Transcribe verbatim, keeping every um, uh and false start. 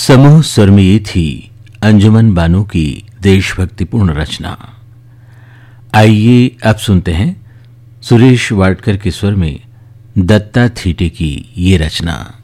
समूह स्वर में ये थी अंजुमन बानो की देशभक्तिपूर्ण रचना। आइए अब सुनते हैं सुरेश वाडकर के स्वर में दत्ता थीटे की ये रचना।